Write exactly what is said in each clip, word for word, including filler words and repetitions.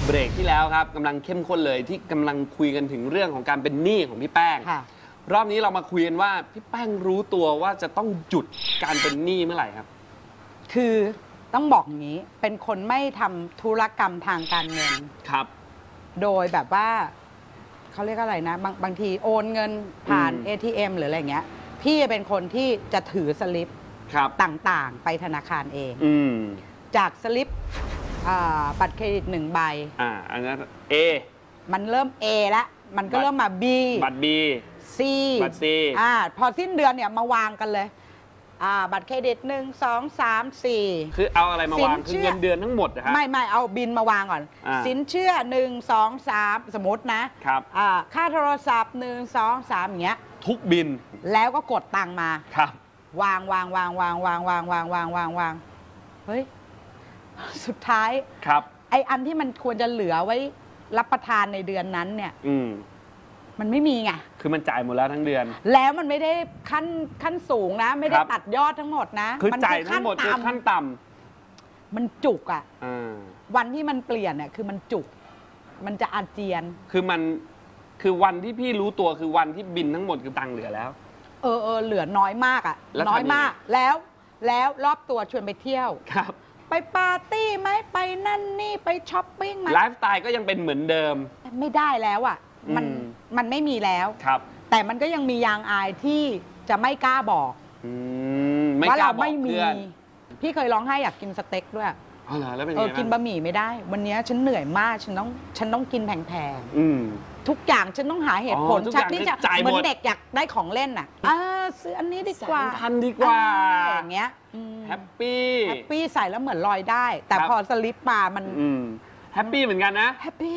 เบรกที่แล้วครับกำลังเข้มข้นเลยที่กำลังคุยกันถึงเรื่องของการเป็นหนี้ของพี่แป้งรอบนี้เรามาคุยกันว่าพี่แป้งรู้ตัวว่าจะต้องหยุดการเป็นหนี้เมื่อไหร่ครับคือต้องบอกอย่างนี้เป็นคนไม่ทำธุรกรรมทางการเงินครับโดยแบบว่าเขาเรียกอะไรนะบางบางทีโอนเงินผ่าน เอ ที เอ็ม หรืออะไรเงี้ยพี่เป็นคนที่จะถือสลิปต่างๆไปธนาคารเองจากสลิปบัตรเครดิตหนึ่งใบอ่าอันนั้น A มันเริ่ม A แล้วมันก็เริ่มมา B บัตร B C บัตร C อ่าพอสิ้นเดือนเนี่ยมาวางกันเลยอ่าบัตรเครดิตหนึ่งสองสามสี่คือเอาอะไรมาวางคือเงินเดือนทั้งหมดนะครับไม่ไม่เอาบินมาวางก่อนสินเชื่อหนึ่งสองสามสมมตินะครับอ่าค่าโทรศัพท์หนึ่งสองสามอย่างเงี้ยทุกบินแล้วก็กดตังค์มาครับวางวางวางวางวางวางวางวางวางวางเฮ้ยสุดท้ายครับไออันที่มันควรจะเหลือไว้รับประทานในเดือนนั้นเนี่ยอืมมันไม่มีไงคือมันจ่ายหมดแล้วทั้งเดือนแล้วมันไม่ได้ขั้นขั้นสูงนะไม่ได้ตัดยอดทั้งหมดนะคือจ่ายทั้งหมดคือขั้นต่ำมันจุกอ่ะอ่าวันที่มันเปลี่ยนเนี่ยคือมันจุกมันจะอาเจียนคือมันคือวันที่พี่รู้ตัวคือวันที่บินทั้งหมดคือตังค์เหลือแล้วเออเออเหลือน้อยมากอ่ะน้อยมากแล้วแล้วรอบตัวชวนไปเที่ยวครับไปปาร์ตี้ไหมไปนั่นนี่ไปช้อปปิ้งไหมไลฟ์สไตล์ก็ยังเป็นเหมือนเดิมไม่ได้แล้วอ่ะมันมันไม่มีแล้วครับแต่มันก็ยังมียางอายที่จะไม่กล้าบอกว่าเราไม่มีพี่เคยร้องไห้อยากกินสเต็กด้วยอ๋อเหรอแล้วเป็นไงเออกินบะหมี่ไม่ได้วันนี้ฉันเหนื่อยมากฉันต้องฉันต้องกินแพงๆทุกอย่างฉันต้องหาเหตุผลชักนี่จะเหมือนเด็กอยากได้ของเล่นอ่ะอ่าซื้ออันนี้ดีกว่าพันดีกว่าอย่างเงี้ยแฮปปี้แฮปปี้ใส่แล้วเหมือนลอยได้แต่พอสลิปมามันแฮปปี้เหมือนกันนะแฮปปี้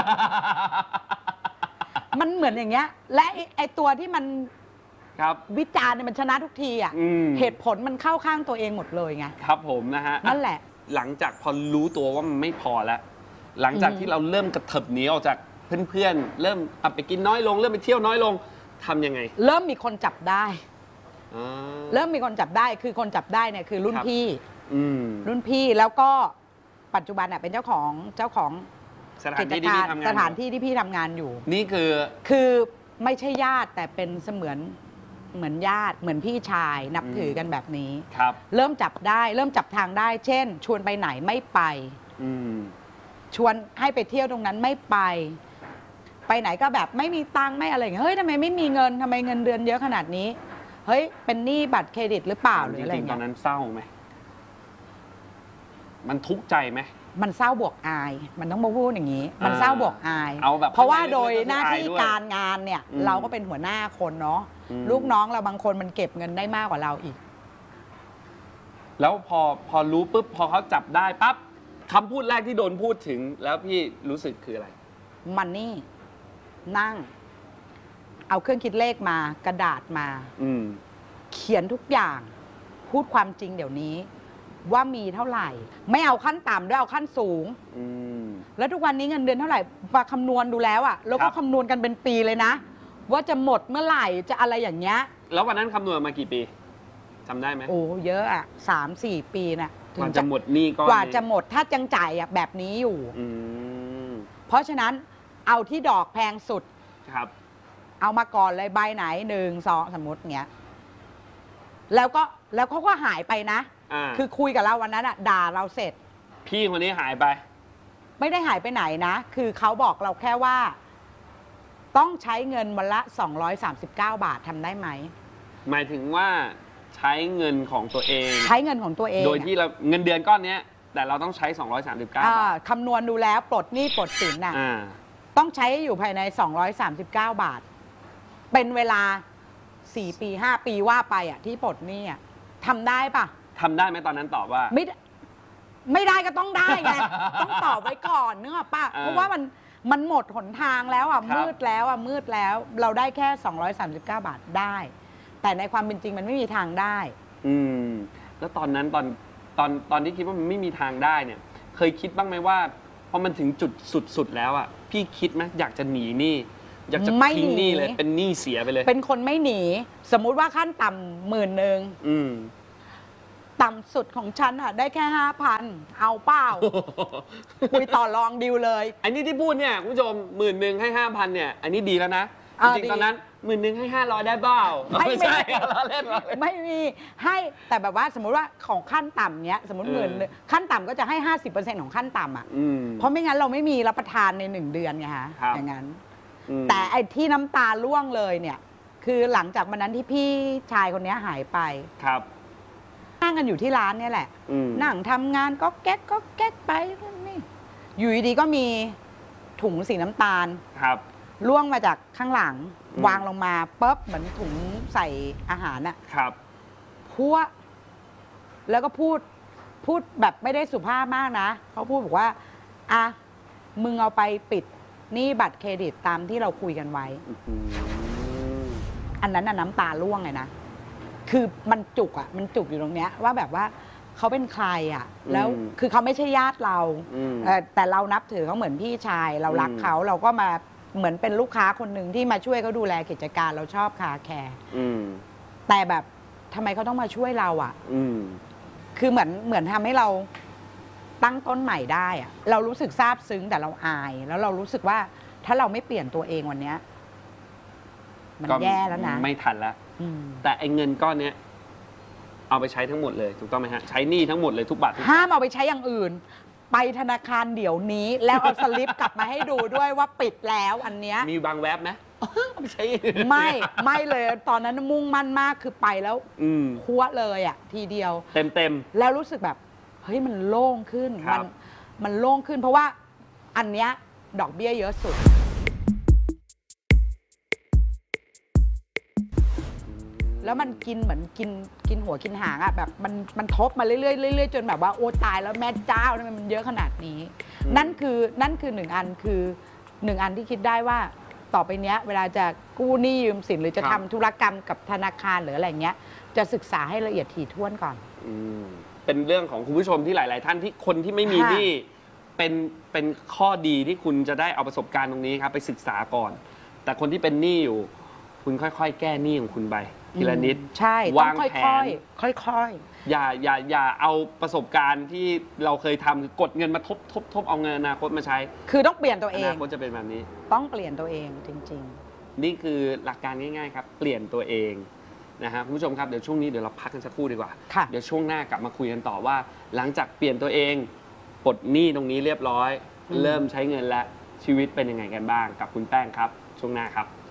มันเหมือนอย่างเงี้ยและไอตัวที่มันวิจารณ์เนี่ยมันชนะทุกทีอ่ะเหตุผลมันเข้าข้างตัวเองหมดเลยไงครับผมนะฮะนั่นแหละหลังจากพอรู้ตัวว่ามันไม่พอแล้วหลังจากที่เราเริ่มกระเถิบหนีออกจากเพื่อนๆเริ่มไปกินน้อยลงเริ่มไปเที่ยวน้อยลงทำยังไงเริ่มมีคนจับได้เริ่มมีคนจับได้คือคนจับได้เนี่ยคือรุ่นพี่รุ่นพี่แล้วก็ปัจจุบันเนี่ยเป็นเจ้าของเจ้าของสถานที่ที่พี่ทำงานสถานที่ที่พี่ทำงานอยู่นี่คือคือไม่ใช่ญาติแต่เป็นเสมือนเหมือนญาติเหมือนพี่ชายนับถือกันแบบนี้ครับเริ่มจับได้เริ่มจับทางได้เช่นชวนไปไหนไม่ไปชวนให้ไปเที่ยวตรงนั้นไม่ไปไปไหนก็แบบไม่มีตังค์ไม่อะไรอย่างเงี้ยเฮ้ยทำไมไม่มีเงินทำไมเงินเดือนเยอะขนาดนี้เฮ้ยเป็นหนี้บัตรเครดิตหรือเปล่าหรืออะไรเงี้ยตอนนั้นเศร้าไหมมันทุกข์ใจไหมมันเศร้าบวกอายมันต้องมาพูดอย่างนี้มันเศร้าบวกอายเอาแบบเพราะว่าโดยหน้าที่การงานเนี่ยเราก็เป็นหัวหน้าคนเนาะลูกน้องเราบางคนมันเก็บเงินได้มากกว่าเราอีกแล้วพอพอรู้ปุ๊บพอเขาจับได้ปั๊บคำพูดแรกที่โดนพูดถึงแล้วพี่รู้สึกคืออะไรมันนี่นั่งเอาเครื่องคิดเลขมากระดาษมาเขียนทุกอย่างพูดความจริงเดี๋ยวนี้ว่ามีเท่าไหร่ไม่เอาขั้นต่ำด้วยเอาขั้นสูงแล้วทุกวันนี้เงินเดือนเท่าไหร่มาคำนวณดูแล้วอะแล้วก็คำนวณกันเป็นปีเลยนะว่าจะหมดเมื่อไหร่จะอะไรอย่างเงี้ยแล้ววันนั้นคำนวณมากี่ปีจำได้ไหมโอ้เยอะอะสามสี่ปีนะกว่าจะหมดหนี้ก็กว่าจะหมดถ้าจังจ่ายอะแบบนี้อยู่เพราะฉะนั้นเอาที่ดอกแพงสุดครับเอามาก่อนเลยใบไหนหนึ่งสองสมมติเงี้ยแล้วก็แล้วเขาก็หายไปนะคือคุยกับเราวันนั้นอะด่าเราเสร็จพี่คนนี้หายไปไม่ได้หายไปไหนนะคือเขาบอกเราแค่ว่าต้องใช้เงินวันละสองร้อยสามสิบเก้าบาททำได้ไหมหมายถึงว่าใช้เงินของตัวเองใช้เงินของตัวเองโดยที่เราเงินเดือนก้อนนี้แต่เราต้องใช้สองร้อยสามสิบเก้าบาทคำนวณดูแล้วปลดหนี้ปลดสินน่ะต้องใช้อยู่ภายในสองร้อยสามสิบเก้าบาทเป็นเวลาสี่ปีห้าปีว่าไปอ่ะที่ปลดหนี้อ่ะทำได้ปะทำได้ไหมตอนนั้นตอบว่าไม่ไม่ได้ก็ต้องได้ไงต้องตอบไว้ก่อนเนื้อป่ะเพราะว่ามันมันหมดหนทางแล้วอ่ะมืดแล้วอ่ะมืดแล้วเราได้แค่สองร้อยสามสิบเก้าบาทได้แต่ในความเป็นจริงมันไม่มีทางได้อืมแล้วตอนนั้นตอนตอนตอนที่คิดว่ามันไม่มีทางได้เนี่ยเคยคิดบ้างไหมว่าพอมันถึงจุดสุดๆแล้วอ่ะพี่คิดไหมอยากจะหนีหนี้อยากจะทิ้งหนี้เลยเป็นหนี้เสียไปเลยเป็นคนไม่หนีสมมุติว่าขั้นต่ำหมื่นหนึ่งต่ำสุดของฉันอ่ะได้แค่ห้าพันเอาเปล่า คุยต่อรองดีลเลยอันนี้ที่พูดเนี่ยคุณผู้ชมหมื่นหนึ่งให้ห้าพันเนี่ยอันนี้ดีแล้วนะจริงๆตอนนั้นหมื่นหนึ่งให้ห้าร้อยได้เปล่าไม่ใช่เราเล่นเราเล่นไม่มีให้แต่แบบว่าสมมุติว่าของขั้นต่ำเนี้ยสมมติหมื่นขั้นต่ำก็จะให้ห้าสิบเปอร์เซ็นต์ของขั้นต่ำอ่ะเพราะไม่งั้นเราไม่มีรับประทานในหนึ่งเดือนไงฮะอย่างนั้นแต่ไอ้ที่น้ำตาล่วงเลยเนี่ยคือหลังจากวันนั้นที่พี่ชายคนนี้หายไปครับนั่งกันอยู่ที่ร้านเนี่ยแหละนั่งทำงานก็แก๊กก็แก๊กไปนี่อยู่ดีๆก็มีถุงสีน้ำตาลครับล่วงมาจากข้างหลังวางลงมาปุ๊บเหมือนถุงใส่อาหารน่ะครับพัวแล้วก็พูดพูดแบบไม่ได้สุภาพมากนะเขาพูดบอกว่าอ่ะมึงเอาไปปิดหนี้บัตรเครดิตตามที่เราคุยกันไว้อันนั้นน่ะน้ำตาล่วงไงนะคือมันจุกอ่ะมันจุกอยู่ตรงเนี้ยว่าแบบว่าเขาเป็นใครอ่ะแล้วคือเขาไม่ใช่ญาติเราแต่เรานับถือเขาเหมือนพี่ชายเรารักเขาเราก็มาเหมือนเป็นลูกค้าคนหนึ่งที่มาช่วยเขาดูแลกิจการเราชอบคาแคร์แต่แบบทำไมเขาต้องมาช่วยเราอ่ะคือเหมือนเหมือนทำให้เราตั้งต้นใหม่ได้อ่ะเรารู้สึกซาบซึ้งแต่เราอายแล้วเรารู้สึกว่าถ้าเราไม่เปลี่ยนตัวเองวันนี้มันแย่แล้วนะไม่ทันแล้วแต่ไอ้เงินก้อนเนี้ยเอาไปใช้ทั้งหมดเลยถูกต้องไหมฮะใช้หนี้ทั้งหมดเลยทุกบาทห้ามเอาไปใช้อย่างอื่นไปธนาคารเดี๋ยวนี้แล้วเอาสลิปกลับมาให้ดูด้วยว่าปิดแล้วอันเนี้ยมีบางแวบไหมไม่ใช่ไม่ไม่เลยตอนนั้นมุ่งมั่นมากคือไปแล้วคั่วเลยอ่ะทีเดียวเต็มเต็มแล้วรู้สึกแบบเฮ้ยมันโล่งขึ้นมันมันโล่งขึ้นเพราะว่าอันเนี้ยดอกเบี้ยเยอะสุดแล้วมันกินเหมือนกินกินหัวกินหางอะแบบมันมันทบมาเรื่อยๆเรื่อยๆจนแบบว่าโอ้ตายแล้วแม่เจ้าทำไมมันเยอะขนาดนี้นั่นคือนั่นคือหนึ่งอันคือหนึ่งอันที่คิดได้ว่าต่อไปเนี้ยเวลาจะกู้หนี้ยืมสินหรือจะทำธุรกรรมกับธนาคารหรืออะไรเงี้ยจะศึกษาให้ละเอียดถี่ถ้วนก่อนเป็นเรื่องของคุณผู้ชมที่หลายๆท่านที่คนที่ไม่มีหนี้เป็นเป็นข้อดีที่คุณจะได้เอาประสบการณ์ตรงนี้ครับไปศึกษาก่อนแต่คนที่เป็นหนี้อยู่คุณค่อยๆแก้หนี้ของคุณไปทีละนิดใช่วางแผนค่อยๆอย่าอย่าอย่าเอาประสบการณ์ที่เราเคยทำคือกดเงินมาทบทบทบเอาเงินอนาคตมาใช้คือต้องเปลี่ยนตัวเองอนาคตจะเป็นแบบนี้ต้องเปลี่ยนตัวเองจริงๆนี่คือหลักการง่ายๆครับเปลี่ยนตัวเองนะฮะคุณผู้ชมครับเดี๋ยวช่วงนี้เดี๋ยวเราพักกันสักครู่ดีกว่าเดี๋ยวช่วงหน้ากลับมาคุยกันต่อว่าหลังจากเปลี่ยนตัวเองปลดหนี้ตรงนี้เรียบร้อยเริ่มใช้เงินแล้วชีวิตเป็นยังไงกันบ้างกับคุณแป้งครับช่วงหน้าครับ